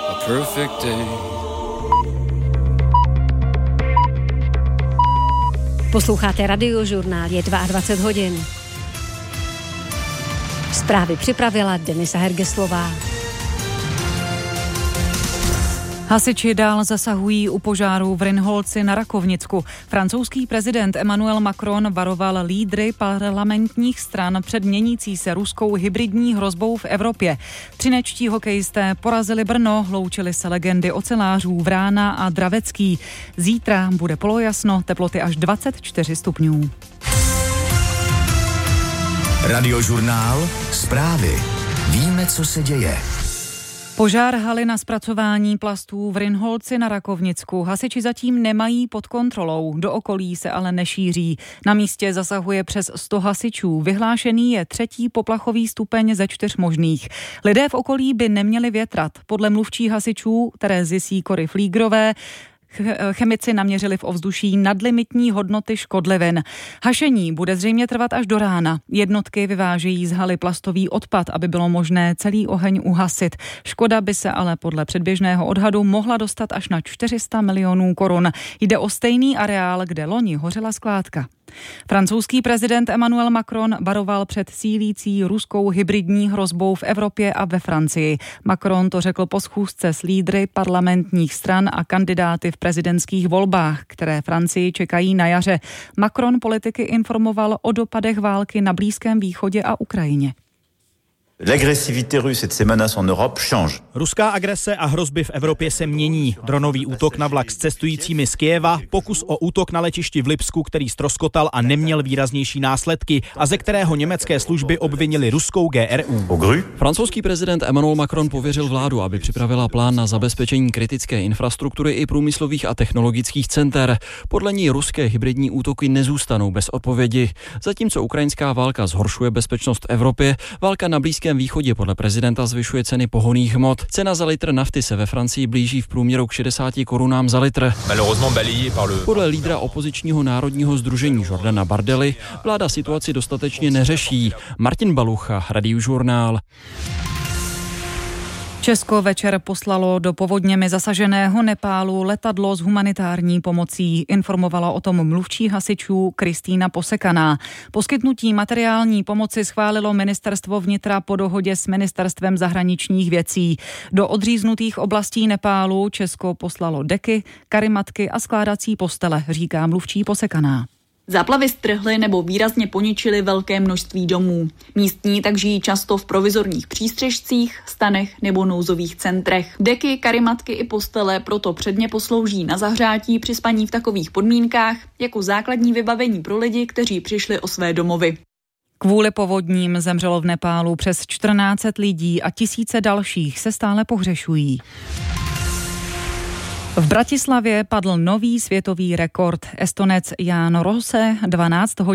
a perfect day. Posloucháte Radiožurnál, je 22 hodin. Zprávy připravila Denisa Hergeslová. Hasiči dál zasahují u požáru v Rynholci na Rakovnicku. Francouzský prezident Emmanuel Macron varoval lídry parlamentních stran před měnící se ruskou hybridní hrozbou v Evropě. Třinečtí hokejisté porazili Brno, loučily se legendy ocelářů Vrána a Dravecký. Zítra bude polojasno, teploty až 24 stupňů. Radiožurnál, zprávy. Víme, co se děje. Požár haly na zpracování plastů v Rynholci na Rakovnicku hasiči zatím nemají pod kontrolou, do okolí se ale nešíří. Na místě zasahuje přes 100 hasičů. Vyhlášený je 3. poplachový stupeň ze 4 možných. Lidé v okolí by neměli větrat. Podle mluvčí hasičů Terezy Sýkory-Flígrové chemici naměřili v ovzduší nadlimitní hodnoty škodlivin. Hašení bude zřejmě trvat až do rána. Jednotky vyvážejí z haly plastový odpad, aby bylo možné celý oheň uhasit. Škoda by se ale podle předběžného odhadu mohla dostat až na 400 milionů korun. Jde o stejný areál, kde loni hořela skládka. Francouzský prezident Emmanuel Macron varoval před sílící ruskou hybridní hrozbou v Evropě a ve Francii. Macron to řekl po schůzce s lídry parlamentních stran a kandidáty v prezidentských volbách, které Francii čekají na jaře. Macron politiky informoval o dopadech války na Blízkém východě a Ukrajině. L'agresivité russe et de ses menaces en Europe change. Ruská agrese a hrozby v Evropě se mění. Dronový útok na vlak s cestujícími z Kyjeva, pokus o útok na letišti v Lipsku, který ztroskotal a neměl výraznější následky a ze kterého německé služby obvinili ruskou GRU. Francouzský prezident Emmanuel Macron pověřil vládu, aby připravila plán na zabezpečení kritické infrastruktury i průmyslových a technologických center. Podle ní ruské hybridní útoky nezůstanou bez odpovědi. Zatímco ukrajinská válka zhoršuje bezpečnost v Evropě, válka na Blízkém východě podle prezidenta zvyšuje ceny pohonných hmot. Cena za litr nafty se ve Francii blíží v průměru k 60 korunám za litr. Podle lídra opozičního národního sdružení Jordana Bardely vláda situaci dostatečně neřeší. Martin Balucha, Radiožurnál. Česko večer poslalo do povodněmi zasaženého Nepálu letadlo s humanitární pomocí. Informovala o tom mluvčí hasičů Kristýna Posekaná. Poskytnutí materiální pomoci schválilo ministerstvo vnitra po dohodě s ministerstvem zahraničních věcí. Do odříznutých oblastí Nepálu Česko poslalo deky, karimatky a skládací postele, říká mluvčí Posekaná. Záplavy strhly nebo výrazně poničily velké množství domů. Místní tak žijí často v provizorních přístřešcích, stanech nebo nouzových centrech. Deky, karimatky i postele proto předně poslouží na zahřátí při spaní v takových podmínkách jako základní vybavení pro lidi, kteří přišli o své domovy. Kvůli povodním zemřelo v Nepálu přes 1400 lidí a tisíce dalších se stále pohřešují. V Bratislavě padl nový světový rekord. Estonec Jan Rose 12 hodin